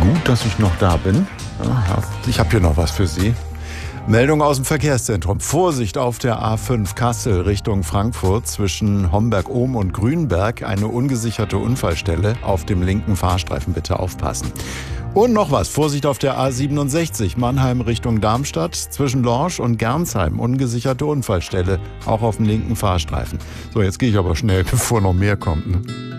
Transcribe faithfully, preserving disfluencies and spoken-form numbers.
Gut, dass ich noch da bin. Ja, ich habe hier noch was für Sie. Meldung aus dem Verkehrszentrum. Vorsicht auf der A fünf Kassel Richtung Frankfurt zwischen Homberg-Ohm und Grünberg. Eine ungesicherte Unfallstelle auf dem linken Fahrstreifen. Bitte aufpassen. Und noch was. Vorsicht auf der A siebenundsechzig Mannheim Richtung Darmstadt zwischen Lorsch und Gernsheim. Ungesicherte Unfallstelle. Auch auf dem linken Fahrstreifen. So, jetzt gehe ich aber schnell, bevor noch mehr kommt. Ne?